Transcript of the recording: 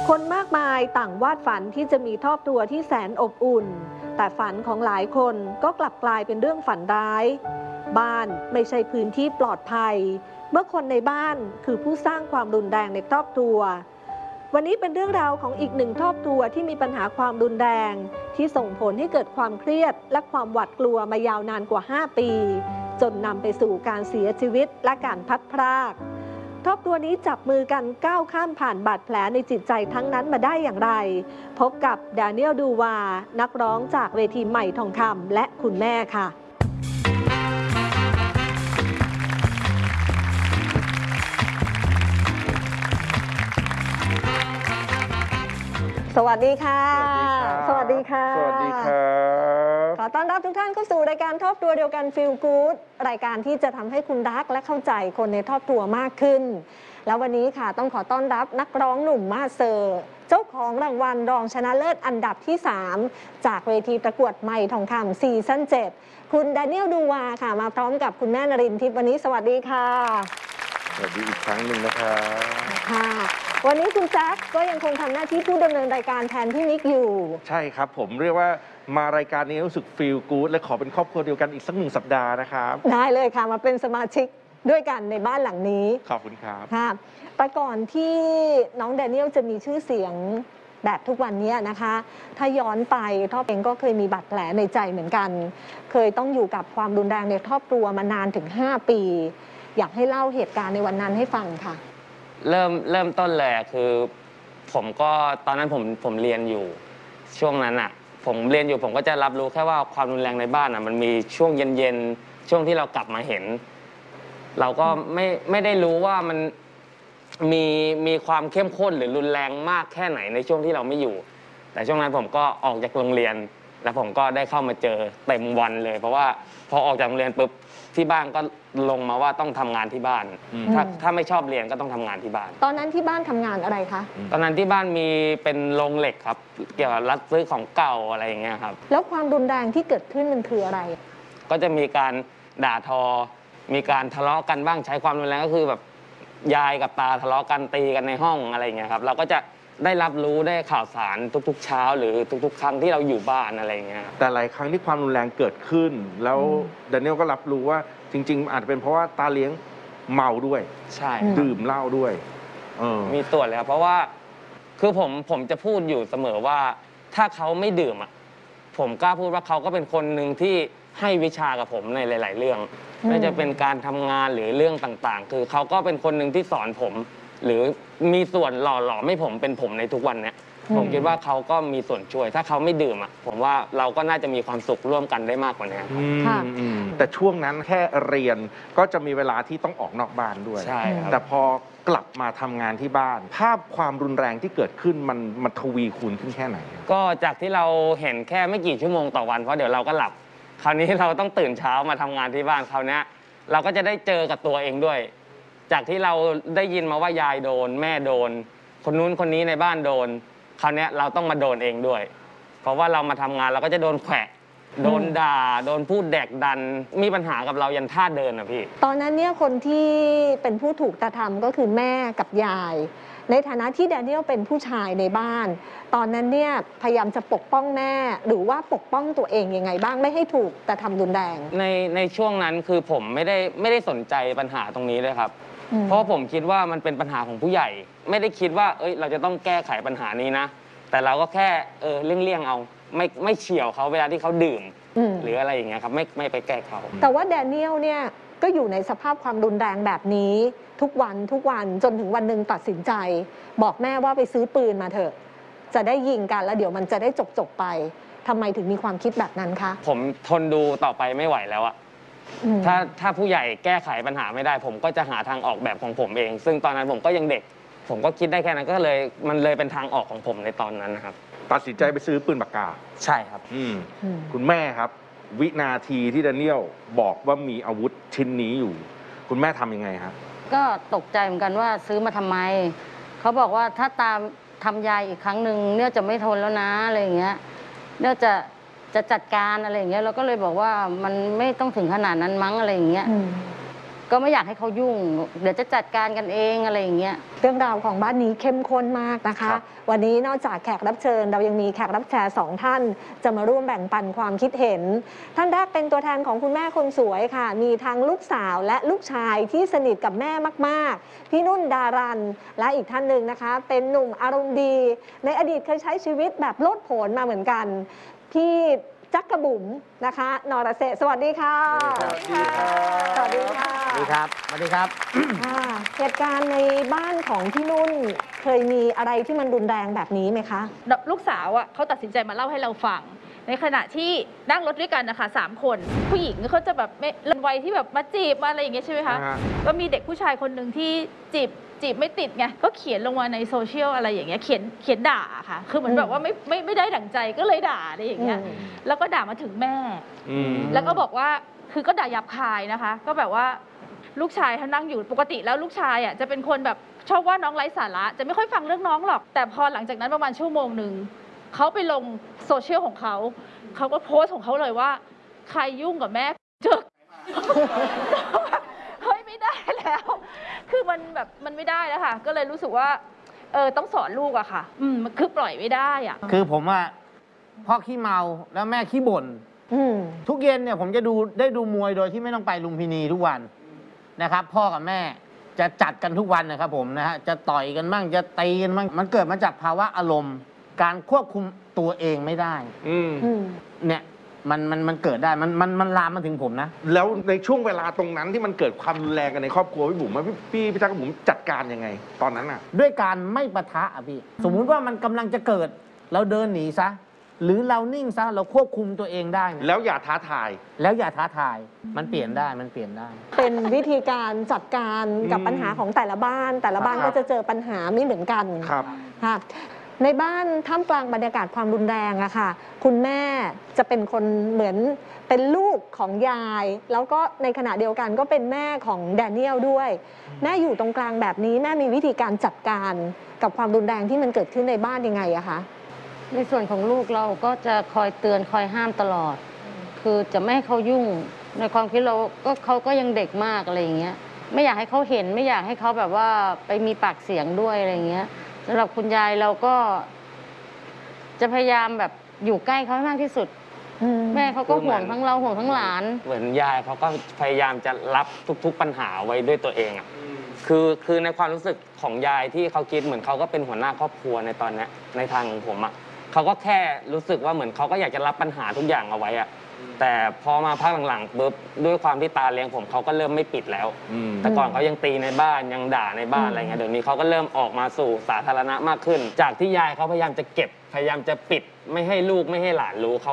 คนมากมายต่างวาดฝันที่จะมีครอบครัวที่แสนอบอุ่นแต่ฝันของหลายคนก็กลับกลายเป็นเรื่องฝันร้ายบ้านไม่ใช่พื้นที่ปลอดภัยเมื่อคนในบ้านคือผู้สร้างความรุนแรงในครอบครัววันนี้เป็นเรื่องราวของอีกหนึ่งครอบครัวที่มีปัญหาความรุนแรงที่ส่งผลให้เกิดความเครียดและความหวาดกลัวมายาวนานกว่า5 ปีจนนำไปสู่การเสียชีวิตและการพลัดพรากครอบครัวนี้จับมือกันก้าวข้ามผ่านบาดแผลในจิตใจทั้งนั้นมาได้อย่างไรพบกับดาเนียลดูวานักร้องจากเวทีใหม่ทองคำและคุณแม่ค่ะสวัสดีค่ะสวัสดีค่ะสวัสดีครับขอต้อนรับทุกท่านเข้าสู่รายการครอบครัวเดียวกัน Feel Good รายการที่จะทำให้คุณรักและเข้าใจคนในครอบครัวมากขึ้นแล้ววันนี้ค่ะต้องขอต้อนรับนักร้องหนุ่มมาเซอร์เจ้าของรางวัลรองชนะเลิศอันดับที่3จากเวทีประกวดใหม่ทองคำซีซั่น7คุณดาเนียลดูวาค่ะมาพร้อมกับคุณแม่นรินทร์ทิพย์วันนี้สวัสดีค่ะสวัสดีอีกครั้งหนึ่งนะครับค่ะวันนี้คุณแจ๊คก็ยังคงทำหน้าที่ผู้ดำเนินรายการแทนพี่นิกอยู่ใช่ครับผมเรียกว่ามารายการนี้รู้สึกฟีลกู๊ดและขอเป็นครอบครัวเดียวกันอีกสัก1 สัปดาห์นะครับได้เลยค่ะมาเป็นสมาชิกด้วยกันในบ้านหลังนี้ขอบคุณครับค่ะแต่ก่อนที่น้องแดเนียลจะมีชื่อเสียงแบบทุกวันนี้นะคะถ้าย้อนไปท็อปเองก็เคยมีบาดแผลในใจเหมือนกันเคยต้องอยู่กับความรุนแรงในครอบครัวมานานถึง5 ปีอยากให้เล่าเหตุการณ์ในวันนั้นให้ฟังค่ะเริ่มต้นเลยคือผมก็ตอนนั้นผมเรียนอยู่ช่วงนั้นอ่ะผมเรียนอยู่ผมก็จะรับรู้แค่ว่าความรุนแรงในบ้านอ่ะมันมีช่วงเย็นๆช่วงที่เรากลับมาเห็นเราก็ไม่ได้รู้ว่ามันมีความเข้มข้นหรือรุนแรงมากแค่ไหนในช่วงที่เราไม่อยู่แต่ช่วงนั้นผมก็ออกจากโรงเรียนแล้วผมก็ได้เข้ามาเจอเต็มวันเลยเพราะว่าพอออกจากโรงเรียนปุ๊บที่บ้านก็ลงมาว่าต้องทำงานที่บ้านถ้าไม่ชอบเรียนก็ต้องทำงานที่บ้านตอนนั้นที่บ้านทำงานอะไรคะตอนนั้นที่บ้านมีเป็นโรงเหล็กครับเกี่ยวกับรับซื้อของเก่าอะไรอย่างเงี้ยครับแล้วความรุนแรงที่เกิดขึ้นมันคืออะไรก็จะมีการด่าทอมีการทะเลาะกันบ้างใช้ความรุนแรงก็คือแบบยายกับตาทะเลาะกันตีกันในห้องอะไรอย่างเงี้ยครับเราก็จะได้รับรู้ได้ข่าวสารทุกๆเช้าหรือทุกๆครั้งที่เราอยู่บ้านอะไรอย่างเงี้ยแต่หลายครั้งที่ความรุนแรงเกิดขึ้นแล้วดาเนียลก็รับรู้ว่าจริงๆอาจจะเป็นเพราะว่าตาเลี้ยงเมาด้วยใช่ดื่มเหล้าด้วยมีตัวเลยครับเพราะว่าคือผมจะพูดอยู่เสมอว่าถ้าเขาไม่ดื่มอ่ะผมกล้าพูดว่าเขาก็เป็นคนหนึ่งที่ให้วิชากับผมในหลายๆเรื่องไม่ว่าจะเป็นการทำงานหรือเรื่องต่างๆคือเขาก็เป็นคนหนึ่งที่สอนผมหรือมีส่วนหล่อหลอมให้ผมเป็นผมในทุกวันเนี้ยผมคิดว่าเขาก็มีส่วนช่วยถ้าเขาไม่ดื่มอ่ะผมว่าเราก็น่าจะมีความสุขร่วมกันได้มากกว่านี้ค่ะแต่ช่วงนั้นแค่เรียนก็จะมีเวลาที่ต้องออกนอกบ้านด้วยใช่ครับแต่พอกลับมาทำงานที่บ้านภาพความรุนแรงที่เกิดขึ้นมันทวีคูณขึ้นแค่ไหนก็จากที่เราเห็นแค่ไม่กี่ชั่วโมงต่อวันเพราะเดี๋ยวเราก็หลับคราวนี้เราต้องตื่นเช้ามาทำงานที่บ้านคราวนี้เราก็จะได้เจอกับตัวเองด้วยจากที่เราได้ยินมาว่ายายโดนแม่โดนคนนู้นคนนี้ในบ้านโดนคราวนี้เราต้องมาโดนเองด้วยเพราะว่าเรามาทำงานเราก็จะโดนแขวะโดนด่าโดนพูดแดกดันมีปัญหากับเรายันท่าเดินนะพี่ตอนนั้นเนี่ยคนที่เป็นผู้ถูกกระทำก็คือแม่กับยายในฐานะที่แดเนียลเป็นผู้ชายในบ้านตอนนั้นเนี่ยพยายามจะปกป้องแม่หรือว่าปกป้องตัวเองยังไงบ้างไม่ให้ถูกกระทำรุนแรงในช่วงนั้นคือผมไม่ได้สนใจปัญหาตรงนี้เลยครับเพราะผมคิดว่ามันเป็นปัญหาของผู้ใหญ่ไม่ได้คิดว่าเราจะต้องแก้ไขปัญหานี้นะแต่เราก็แค่เลี่ยงเอาไม่เฉี่ยวเขาเวลาที่เขาดื่มหรืออะไรอย่างเงี้ยครับไม่ไปแก้เขาแต่ว่าแดเนียลเนี่ยก็อยู่ในสภาพความรุนแรงแบบนี้ทุกวันจนถึงวันหนึ่งตัดสินใจบอกแม่ว่าไปซื้อปืนมาเถอะจะได้ยิงกันแล้วเดี๋ยวมันจะได้จบไปทำไมถึงมีความคิดแบบนั้นคะผมทนดูต่อไปไม่ไหวแล้วอะถ้าผู้ใหญ่แก้ไขปัญหาไม่ได้ผมก็จะหาทางออกแบบของผมเองซึ่งตอนนั้นผมก็ยังเด็กผมก็คิดได้แค่นั้นก็เลยมันเลยเป็นทางออกของผมในตอนนั้นนะครับตัดสินใจไปซื้อปืนปากกาใช่ครับคุณแม่ครับวินาทีที่ดาเนียลบอกว่ามีอาวุธชิ้นนี้อยู่คุณแม่ทำยังไงครับก็ตกใจเหมือนกันว่าซื้อมาทำไมเขาบอกว่าถ้าตามทำยายอีกครั้งหนึ่งเนี่ยจะไม่ทนแล้วนะอะไรอย่างเงี้ยเนี่ยจะจัดการอะไรอย่างเงี้ยเราก็เลยบอกว่ามันไม่ต้องถึงขนาดนั้นมั้งอะไรอย่างเงี้ยก็ไม่อยากให้เขายุ่ง เดี๋ยวจะจัดการกันเองอะไรอย่างเงี้ยเรื่องราวของบ้านนี้เข้มข้นมากนะคะครับวันนี้นอกจากแขกรับเชิญเรายังมีแขกรับแขก2 ท่าน จะมาร่วมแบ่งปันความคิดเห็น ท่านแรกเป็นตัวแทนของคุณแม่คนสวยค่ะ มีทั้งลูกสาวและลูกชายที่สนิทกับแม่มากๆ พี่นุ่นดารัน และอีกท่านหนึ่งนะคะ เป็นหนุ่มอารมณ์ดี ในอดีตเคยใช้ชีวิตแบบโลดโผนมาเหมือนกัน พี่จักกระบุ๋มนะคะนรเศรษฐ์สวัสดีค่ะสวัสดีครับสวัสดีค่ะสวัสดีครับ สวัสดีครับเหตุการณ์ในบ้านของพี่นุ่นเคยมีอะไรที่มันรุนแรงแบบนี้ไหมคะลูกสาวอ่ะเขาตัดสินใจมาเล่าให้เราฟัง ในขณะที่นั่งรถด้วยกันนะคะ3 คน ผู้หญิงเขาจะแบบไม่เล่นวัยที่แบบมาจีบมาอะไรอย่างเงี้ยใช่ไหมคะอ่าฮะก็มีเด็กผู้ชายคนหนึ่งที่จีบไม่ติดไงก็เขียนลงมาในโซเชียลอะไรอย่างเงี้ยเขียนด่าค่ะคือเหมือนแบบว่าไม่ได้ดั่งใจก็เลยด่าอะไรอย่างเงี้ยอืมแล้วก็ด่ามาถึงแม่อืมแล้วก็บอกว่าคือก็ด่าหยาบคายนะคะ ก็แบบว่าลูกชายเขานั่งอยู่ปกติแล้วลูกชายอ่ะจะเป็นคนแบบชอบว่าน้องไร้สาระจะไม่ค่อยฟังเรื่องน้องหรอก แต่พอหลังจากนั้นประมาณชั่วโมงหนึ่งเขาไปลงโซเชียลของเขาก็โพสต์ของเขาเลยว่า ใครยุ่งกับแม่เจอ เฮ้ยไม่ได้แล้ว คือมันแบบมันไม่ได้แล้วค่ะ ก็เลยรู้สึกว่าต้องสอนลูกอะค่ะมันคือปล่อยไม่ได้อะคือผมอะพ่อขี้เมาแล้วแม่ขี้บ่นอืมทุกเย็นเนี่ยผมจะได้ดูมวยโดยที่ไม่ต้องไปลุมพินีทุกวันนะครับ พ่อกับแม่จะจัดกันทุกวันนะครับผมนะฮะจะต่อยกันบ้างจะตีกันบ้างมันเกิดมาจากภาวะอารมณ์ การควบคุมตัวเองไม่ได้อืมอืมเนี่ยมันเกิดได้มันลามมาถึงผมนะแล้วในช่วงเวลาตรงนั้นที่มันเกิดความรุนแรงกันในครอบครัวพี่บุ๋มว่าพี่จักรบุ๋มจัดการยังไง ตอนนั้นอ่ะด้วยการไม่ปะทะอะพี่ สมมุติว่ามันกำลังจะเกิด เราเดินหนีซะ หรือเรานิ่งซะ เราควบคุมตัวเองได้นะแล้วอย่าท้าทายแล้วอย่าท้าทาย มันเปลี่ยนได้เป็นวิธีการจัดการกับอืมปัญหาของแต่ละบ้าน แต่ละบ้านครับก็จะเจอปัญหาไม่เหมือนกันครับค่ะในบ้านท่ามกลางบรรยากาศความรุนแรงอะค่ะ คุณแม่จะเป็นคนเหมือนเป็นลูกของยาย แล้วก็ในขณะเดียวกันก็เป็นแม่ของแดเนียลด้วย แม่อยู่ตรงกลางแบบนี้แม่มีวิธีการจัดการกับความรุนแรงที่มันเกิดขึ้นในบ้านยังไงอะคะในส่วนของลูกเราก็จะคอยเตือนคอยห้ามตลอด คือจะไม่ให้เขายุ่ง ในความคิดเราก็เขาก็ยังเด็กมากอะไรอย่างเงี้ย ไม่อยากให้เขาเห็นไม่อยากให้เขาแบบว่าไปมีปากเสียงด้วยอะไรอย่างเงี้ยสำหรับคุณยายเราก็ จะพยายามแบบอยู่ใกล้เขาให้มากที่สุด แม่เขาก็ห่วงทั้งเราห่วงทั้งหลานเหมือนยายเขาก็พยายามจะรับทุกๆปัญหาไว้ด้วยตัวเองอ่ะคือในความรู้สึกของยายที่เขาคิดเหมือนเขาก็เป็นหัวหน้าครอบครัวในตอนเนี้ยในทางของผมอ่ะเขาก็แค่รู้สึกว่าเหมือนเขาก็อยากจะรับปัญหาทุกอย่างเอาไว้อ่ะแต่พอมาพักหลังๆปุ๊บด้วยความที่ตาเลี้ยงผมเขาก็เริ่มไม่ปิดแล้วอืมแต่ก่อนเขายังตีในบ้านยังด่าในบ้านอะไรเงี้ยเดี๋ยวนี้เขาก็เริ่มออกมาสู่สาธารณะมากขึ้น จากที่ยายเขาพยายามจะเก็บพยายามจะปิดไม่ให้ลูกไม่ให้หลานรู้เขา